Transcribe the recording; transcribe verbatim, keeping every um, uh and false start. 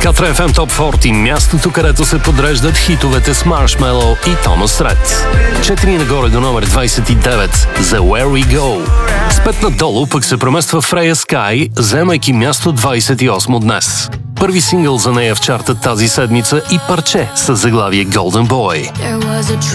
Катра еф ем Top сорок, мястото, където се подреждат хитовете с Marshmello и Томас Ред. Четири нагоре до номер двадесет и девет за Where We Go. С пет надолу пък се премества Freya Sky, вземайки място двадесет и осмо днес. Първи сингъл за нея в чарта тази седмица и парче с заглавие Golden Boy.